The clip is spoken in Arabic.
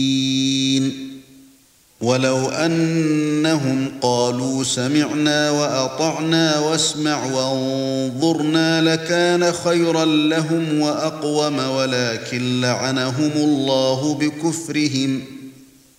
وَلَوْ أَنَّهُمْ قَالُوا سَمِعْنَا وَأَطَعْنَا وَاسْمَعْ وَانظُرْنَا لَكَانَ خَيْرًا لَّهُمْ وَأَقْوَمَ وَلَكِن لَّعَنَهُمُ اللَّهُ بِكُفْرِهِمْ